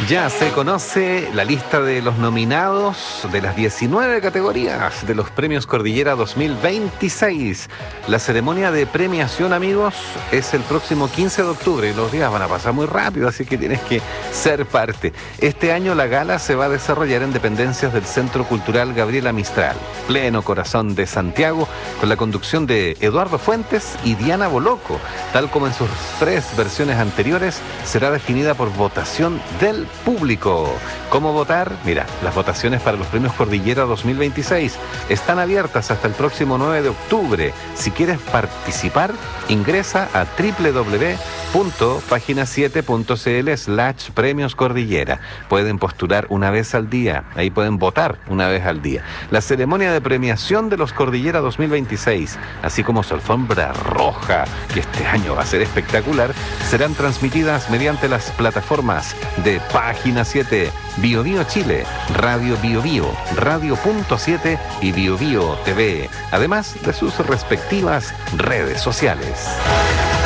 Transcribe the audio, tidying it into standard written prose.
Ya se conoce la lista de los nominados de las 19 categorías de los Premios Cordillera 2026. La ceremonia de premiación, amigos, es el próximo 15 de octubre y los días van a pasar muy rápido, así que tienes que ser parte. Este año la gala se va a desarrollar en dependencias del Centro Cultural Gabriela Mistral, pleno corazón de Santiago, con la conducción de Eduardo Fuentes y Diana Boloco. Tal como en sus 3 versiones anteriores, será definida por votación del público. ¿Cómo votar? Mira, las votaciones para los Premios Cordillera 2026 están abiertas hasta el próximo 9 de octubre. Si quieres participar, ingresa a www.pagina7.cl/Premios Cordillera. Pueden postular una vez al día, ahí pueden votar una vez al día. La ceremonia de premiación de los Cordillera 2026, así como su alfombra roja, que este año va a ser espectacular, serán transmitidas mediante las plataformas de Página 7, Bio Bio Chile, Radio Bio Bio, Radio Punto 7 y Bio Bio TV, además de sus respectivas redes sociales.